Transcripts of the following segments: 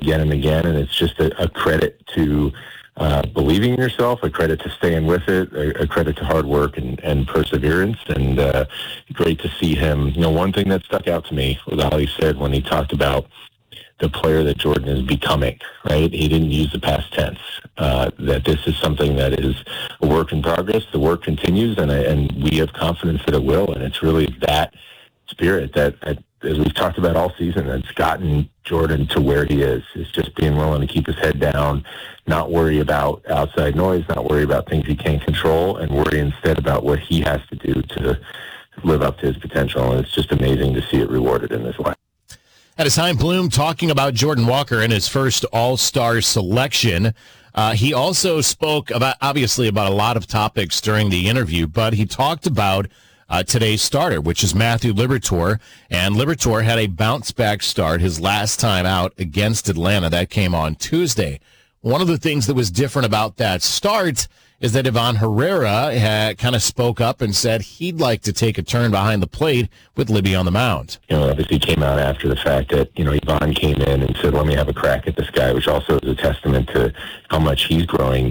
again and again, and it's just a credit to believing in yourself, a credit to staying with it, a credit to hard work and perseverance, and great to see him. One thing that stuck out to me was all he said when he talked about the player that Jordan is becoming, right? He didn't use the past tense, that this is something that is a work in progress. The work continues, and we have confidence that it will, and it's really that spirit that as we've talked about all season, that's gotten Jordan to where he is. It's just being willing to keep his head down, not worry about outside noise, not worry about things he can't control, and worry instead about what he has to do to live up to his potential. And it's just amazing to see it rewarded in this way. That is Chaim Bloom talking about Jordan Walker in his first All-Star selection. He also spoke obviously about a lot of topics during the interview, but he talked about today's starter, which is Matthew Liberatore. And Liberatore had a bounce-back start his last time out against Atlanta. That came on Tuesday. One of the things that was different about that start is that Ivan Herrera kind of spoke up and said he'd like to take a turn behind the plate with Libby on the mound. Obviously came out after the fact that, Ivan came in and said, let me have a crack at this guy, which also is a testament to how much he's growing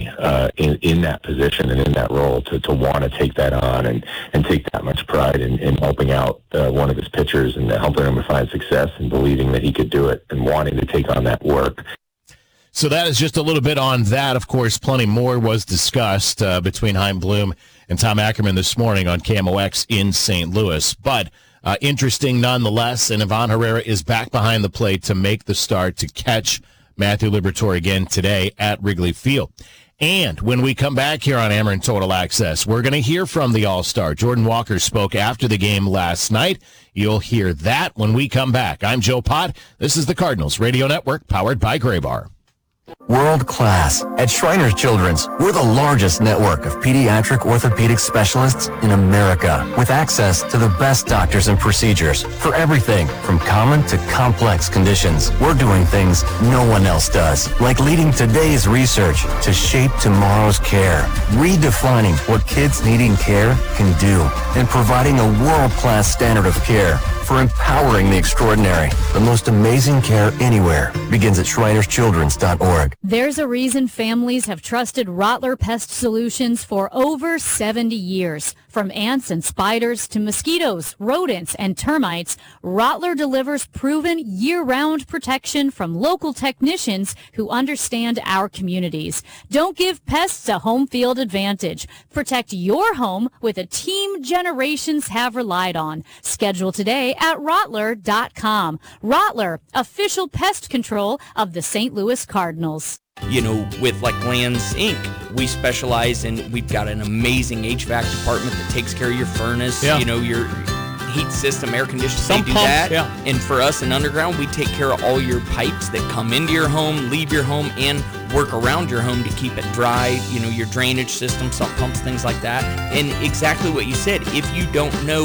in that position and in that role to want to take that on and take that much pride in helping out one of his pitchers and helping him to find success and believing that he could do it and wanting to take on that work. So that is just a little bit on that. Of course, plenty more was discussed between Chaim Bloom and Tom Ackerman this morning on KMOX in St. Louis. But interesting nonetheless, and Ivan Herrera is back behind the plate to make the start to catch Matthew Liberatore again today at Wrigley Field. And when we come back here on Ameren Total Access, we're going to hear from the All-Star. Jordan Walker spoke after the game last night. You'll hear that when we come back. I'm Joe Pott. This is the Cardinals Radio Network, powered by Graybar. World class. At Shriners Children's, we're the largest network of pediatric orthopedic specialists in America, with access to the best doctors and procedures for everything from common to complex conditions. We're doing things no one else does, like leading today's research to shape tomorrow's care, redefining what kids needing care can do, and providing a world-class standard of care for empowering the extraordinary. The most amazing care anywhere begins at ShrinersChildren's.org. There's a reason families have trusted Rottler Pest Solutions for over 70 years. From ants and spiders to mosquitoes, rodents, and termites, Rottler delivers proven year-round protection from local technicians who understand our communities. Don't give pests a home field advantage. Protect your home with a team generations have relied on. Schedule today at Rottler.com. Rottler, official pest control of the St. Louis Cardinals. With like Lands Inc., we specialize in, we've got an amazing HVAC department that takes care of your furnace, your heat system, air conditioning, they do that. Yeah. And for us in Underground, we take care of all your pipes that come into your home, leave your home, and work around your home to keep it dry, your drainage system, sump pumps, things like that. And exactly what you said, if you don't know,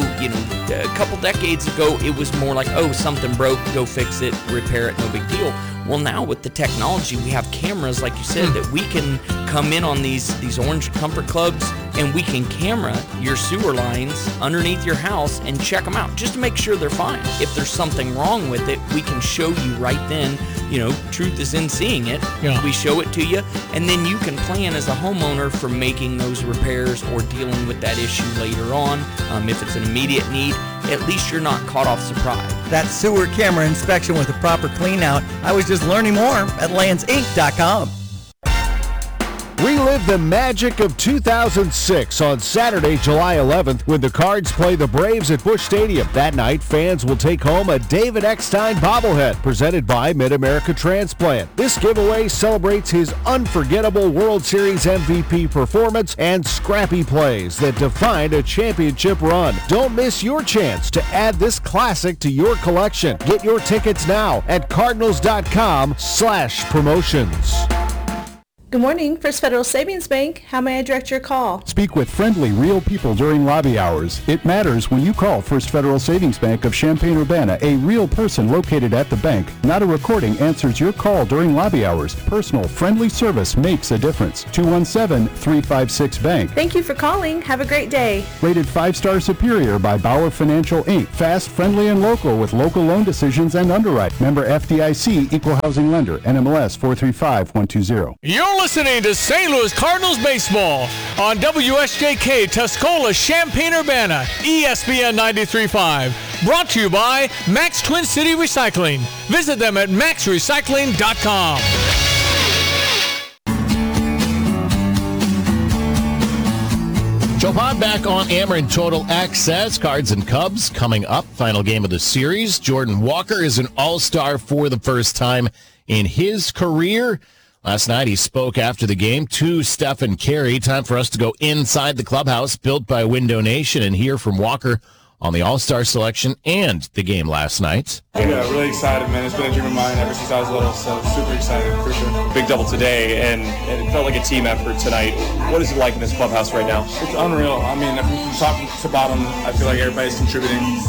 a couple decades ago, it was more like, oh, something broke, go fix it, repair it, no big deal. Well, now with the technology, we have cameras, like you said, that we can come in on these orange comfort clubs, and we can camera your sewer lines underneath your house and check them out just to make sure they're fine. If there's something wrong with it, we can show you right then. Truth is in seeing it. Yeah. We show it to you, and then you can plan as a homeowner for making those repairs or dealing with that issue later on. If it's an immediate need, at least you're not caught off surprise. That sewer camera inspection with a proper clean out. I was just learning more at landsinc.com. Relive the magic of 2006 on Saturday, July 11th, when the Cards play the Braves at Busch Stadium. That night, fans will take home a David Eckstein bobblehead presented by Mid-America Transplant. This giveaway celebrates his unforgettable World Series MVP performance and scrappy plays that defined a championship run. Don't miss your chance to add this classic to your collection. Get your tickets now at cardinals.com/promotions. Good morning, First Federal Savings Bank. How may I direct your call? Speak with friendly, real people during lobby hours. It matters when you call First Federal Savings Bank of Champaign-Urbana. A real person located at the bank, not a recording, answers your call during lobby hours. Personal, friendly service makes a difference. 217-356-BANK. Thank you for calling. Have a great day. Rated 5-star superior by Bauer Financial, Inc. Fast, friendly, and local with local loan decisions and underwrite. Member FDIC, Equal Housing Lender, NMLS 435120. You're listening to St. Louis Cardinals baseball on WSJK Tuscola, Champaign-Urbana, ESPN 93.5. Brought to you by Max Twin City Recycling. Visit them at maxrecycling.com. Joe Pod back on Ameren Total Access. Cards and Cubs coming up. Final game of the series. Jordan Walker is an all-star for the first time in his career. Last night he spoke after the game to Stephen Carey. Time for us to go inside the clubhouse built by Window Nation and hear from Walker on the All-Star selection and the game last night. Yeah, really excited, man. It's been a dream of mine ever since I was little, so super excited for sure. Big double today, and it felt like a team effort tonight. What is it like in this clubhouse right now? It's unreal. I mean, from top to bottom, I feel like everybody's contributing.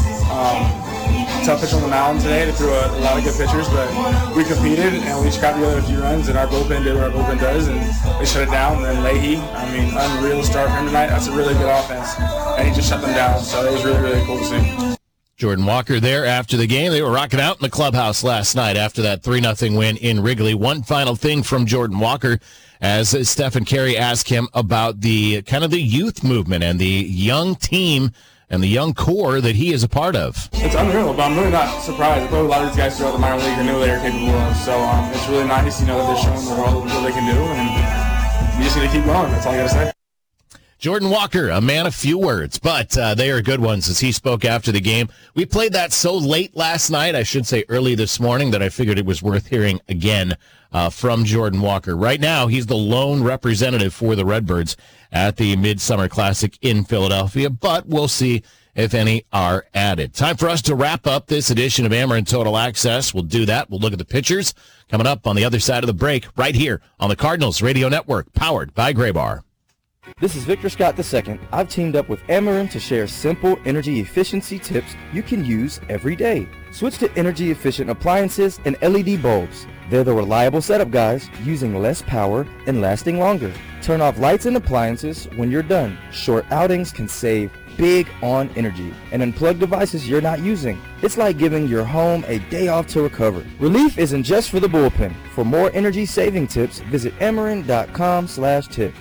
Tough pitch on the mound today. They threw a lot of good pitchers, but we competed and we scrapped together a few runs, and our bullpen did what our bullpen does, and they shut it down. And then Leahy, I mean, unreal start for him tonight. That's a really good offense, and he just shut them down, so it was really, really cool to see. Jordan Walker there after the game. They were rocking out in the clubhouse last night after that 3-0 win in Wrigley. One final thing from Jordan Walker as Stephen Carey asked him about the kind of the youth movement and the young team and the young core that he is a part of. It's unreal, but I'm really not surprised. A lot of these guys throughout the minor league, I knew they were capable of. So it's really nice, that they're showing the world what they can do, and we just need to keep going. That's all I got to say. Jordan Walker, a man of few words, but they are good ones as he spoke after the game. We played that so late last night, I should say early this morning, that I figured it was worth hearing again from Jordan Walker. Right now, he's the lone representative for the Redbirds at the Midsummer Classic in Philadelphia, but we'll see if any are added. Time for us to wrap up this edition of Ameren Total Access. We'll do that. We'll look at the pitchers coming up on the other side of the break right here on the Cardinals Radio Network, powered by Graybar. This is Victor Scott II. I've teamed up with Ameren to share simple energy efficiency tips you can use every day. Switch to energy efficient appliances and LED bulbs. They're the reliable setup guys, using less power and lasting longer. Turn off lights and appliances when you're done. Short outings can save big on energy and unplug devices you're not using. It's like giving your home a day off to recover. Relief isn't just for the bullpen. For more energy saving tips, visit Ameren.com/tips.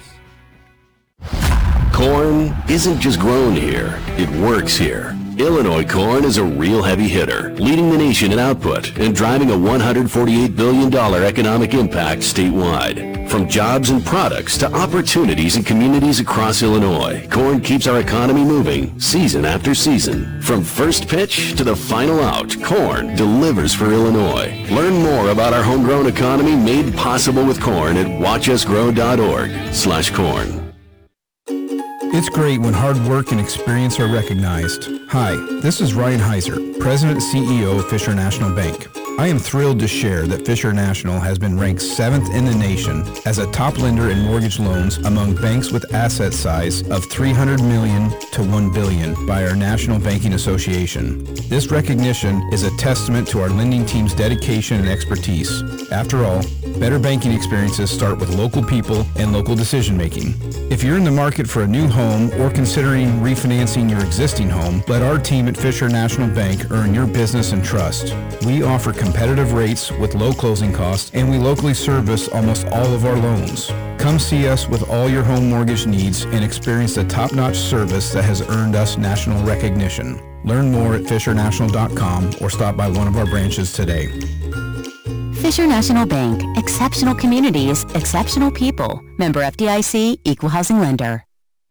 Corn isn't just grown here, it works here. Illinois corn is a real heavy hitter, leading the nation in output and driving a $148 billion economic impact statewide. From jobs and products to opportunities in communities across Illinois, corn keeps our economy moving season after season. From first pitch to the final out, corn delivers for Illinois. Learn more about our homegrown economy made possible with corn at watchusgrow.org/corn. It's great when hard work and experience are recognized. Hi, this is Ryan Heiser, President and CEO of Fisher National Bank. I am thrilled to share that Fisher National has been ranked 7th in the nation as a top lender in mortgage loans among banks with asset size of $300 million to $1 billion by our National Banking Association. This recognition is a testament to our lending team's dedication and expertise. After all, better banking experiences start with local people and local decision making. If you're in the market for a new home or considering refinancing your existing home, let our team at Fisher National Bank earn your business and trust. We offer competitive rates with low closing costs, and we locally service almost all of our loans. Come see us with all your home mortgage needs and experience the top-notch service that has earned us national recognition. Learn more at fishernational.com or stop by one of our branches today. Fisher National Bank. Exceptional communities, exceptional people. Member FDIC, Equal Housing Lender.